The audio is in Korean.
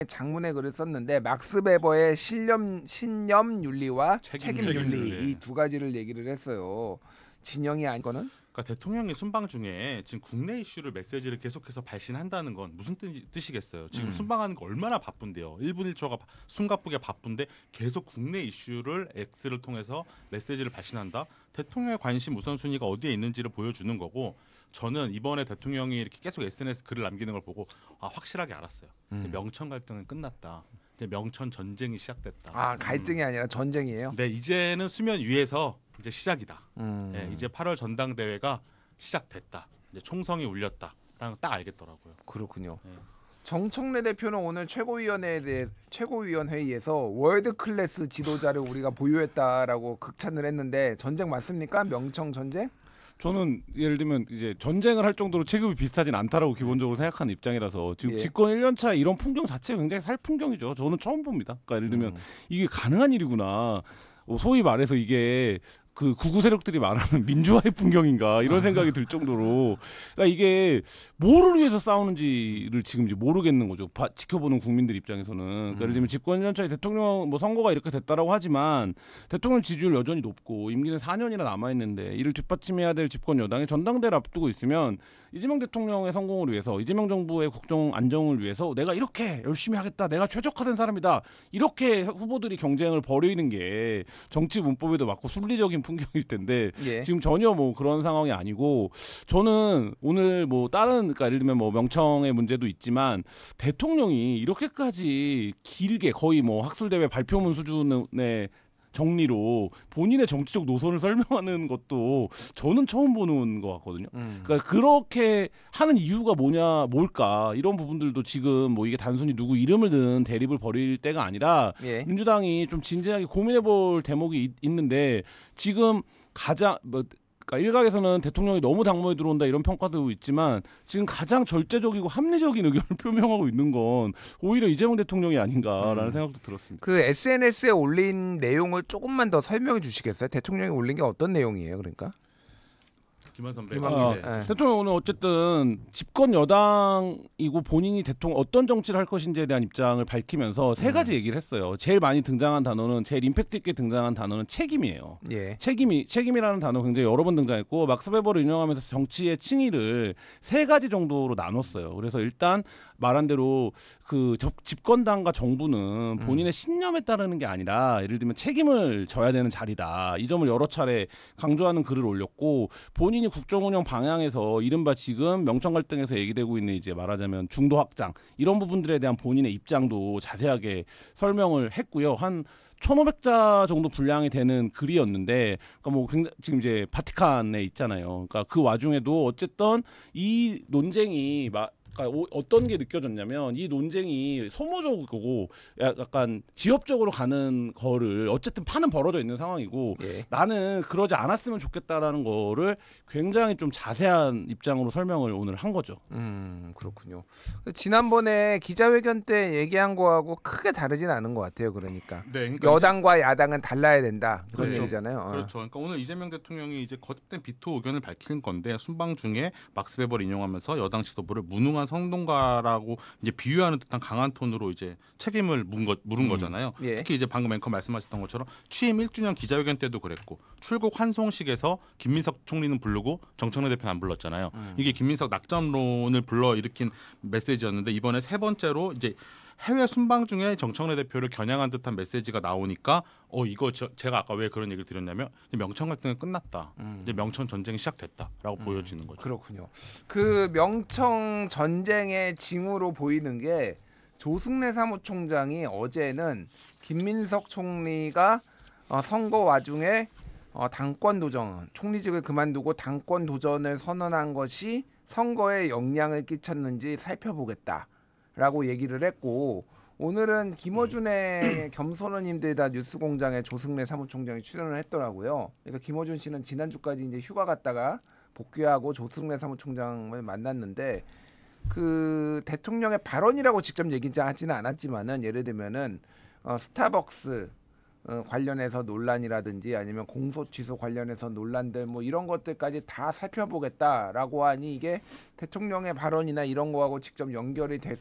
장문의 글을 썼는데 막스 베버의 신념 윤리와 책임 윤리 이 두 가지를 얘기를 했어요. 진영이 아닌 거는? 그러니까 대통령이 순방 중에 지금 국내 이슈를 메시지를 계속해서 발신한다는 건 무슨 뜻이겠어요. 지금 순방하는 거 얼마나 바쁜데요. 1분 1초가 숨가쁘게 바쁜데 계속 국내 이슈를 X를 통해서 메시지를 발신한다. 대통령의 관심 우선순위가 어디에 있는지를 보여주는 거고 저는 이번에 대통령이 이렇게 계속 SNS 글을 남기는 걸 보고 확실하게 알았어요. 명천 갈등은 끝났다. 이제 명천 전쟁이 시작됐다. 갈등이 아니라 전쟁이에요? 네, 이제는 수면 위에서 이제 시작이다. 네, 이제 8월 전당대회가 시작됐다. 이제 총성이 울렸다라는 딱 알겠더라고요. 그렇군요. 네. 정청래 대표는 오늘 최고위원회의에서 월드 클래스 지도자를 우리가 보유했다라고 극찬을 했는데 전쟁 맞습니까? 명청 전쟁? 저는 예를 들면 이제 전쟁을 할 정도로 체급이 비슷하진 않다라고 기본적으로 생각하는 입장이라서 지금 예. 집권 1년 차에 이런 풍경 자체가 굉장히 살 풍경이죠. 저는 처음 봅니다. 그러니까 예를 들면 이게 가능한 일이구나. 소위 말해서 이게 그 구구 세력들이 말하는 민주화의 풍경인가 이런 생각이 들 정도로 그러니까 이게 뭐를 위해서 싸우는지를 지금 이제 모르겠는 거죠. 지켜보는 국민들 입장에서는 그러니까 예를 들면 집권 1년 차에 대통령 뭐 선거가 이렇게 됐다라고 하지만 대통령 지지율 여전히 높고 임기는 4년이나 남아 있는데 이를 뒷받침해야 될 집권 여당이 전당대회를 앞두고 있으면 이재명 대통령의 성공을 위해서 이재명 정부의 국정 안정을 위해서 내가 이렇게 열심히 하겠다. 내가 최적화된 사람이다. 이렇게 후보들이 경쟁을 벌이는 게 정치 문법에도 맞고 순리적인 풍경일 텐데 예. 지금 전혀 뭐 그런 상황이 아니고 저는 오늘 뭐 다른 그러니까 예를 들면 뭐 명청의 문제도 있지만 대통령이 이렇게까지 길게 거의 뭐 학술대회 발표문 수준의 정리로 본인의 정치적 노선을 설명하는 것도 저는 처음 보는 것 같거든요. 그러니까 그렇게 하는 이유가 뭘까 이런 부분들도 지금 뭐 이게 단순히 누구 이름을 든 대립을 벌일 때가 아니라 예. 민주당이 좀 진지하게 고민해볼 대목이 있는데 지금 가장 그러니까 일각에서는 대통령이 너무 당무에 들어온다 이런 평가도 있지만 지금 가장 절제적이고 합리적인 의견을 표명하고 있는 건 오히려 이재명 대통령이 아닌가라는 생각도 들었습니다. 그 SNS에 올린 내용을 조금만 더 설명해 주시겠어요? 대통령이 올린 게 어떤 내용이에요? 그러니까? 김한 선배. 네. 대통령 오늘 어쨌든 집권 여당이고 본인이 어떤 정치를 할 것인지에 대한 입장을 밝히면서 세 가지 얘기를 했어요. 제일 많이 등장한 단어는 제일 임팩트 있게 등장한 단어는 책임이에요. 예. 책임이라는 단어 굉장히 여러 번 등장했고 막스 베버를 인용하면서 정치의 층위를 세 가지 정도로 나눴어요. 그래서 일단 말한 대로 그 집권당과 정부는 본인의 신념에 따르는 게 아니라 예를 들면 책임을 져야 되는 자리다. 이 점을 여러 차례 강조하는 글을 올렸고 본인이 국정운영 방향에서 이른바 지금 명천 갈등에서 얘기되고 있는 이제 말하자면 중도 확장 이런 부분들에 대한 본인의 입장도 자세하게 설명을 했고요. 한 1,500자 정도 분량이 되는 글이었는데, 그러니까 뭐 지금 이제 바티칸에 있잖아요. 그러니까 그 와중에도 어쨌든 이 논쟁이 그러니까 어떤 게 느껴졌냐면 이 논쟁이 소모적이고 약간 지엽적으로 가는 거를 어쨌든 판은 벌어져 있는 상황이고 예. 나는 그러지 않았으면 좋겠다라는 거를 굉장히 좀 자세한 입장으로 설명을 오늘 한 거죠. 그렇군요. 지난번에 기자회견 때 얘기한 거하고 크게 다르진 않은 것 같아요. 그러니까, 네, 그러니까 여당과 야당은 달라야 된다 그런 그렇죠. 얘기잖아요. 그렇죠. 그러니까 오늘 이재명 대통령이 이제 거듭된 비토 의견을 밝힌 건데 순방 중에 막스 베버를 인용하면서 여당 지도부를 무능한 선동가라고 이제 비유하는 듯한 강한 톤으로 이제 책임을 물은 거잖아요. 예. 특히 이제 방금 앵커 말씀하셨던 것처럼 취임 1주년 기자회견 때도 그랬고 출국 환송식에서 김민석 총리는 부르고 정청래 대표는 안 불렀잖아요. 이게 김민석 낙점론을 불러일으킨 메시지였는데 이번에 세 번째로 이제 해외 순방 중에 정청래 대표를 겨냥한 듯한 메시지가 나오니까 이거 제가 아까 왜 그런 얘기를 드렸냐면 명천 갈등은 끝났다. 이제 명천 전쟁이 시작됐다라고 보여지는 거죠. 그렇군요. 그 명청 전쟁의 징후로 보이는 게 조승래 사무총장이 어제는 김민석 총리가 선거 와중에 당권 도전, 총리직을 그만두고 당권 도전을 선언한 것이 선거에 영향을 끼쳤는지 살펴보겠다라고 얘기를 했고 오늘은 김어준의 겸손원님들 다 뉴스공장에 조승래 사무총장이 출연을 했더라고요. 그래서 김어준 씨는 지난주까지 이제 휴가 갔다가 복귀하고 조승래 사무총장을 만났는데 그 대통령의 발언이라고 직접 얘기하지는 않았지만은 예를 들면은 스타벅스 관련해서 논란이라든지 아니면 공소 취소 관련해서 논란들 뭐 이런 것들까지 다 살펴보겠다라고 하니 이게 대통령의 발언이나 이런 거하고 직접 연결이 될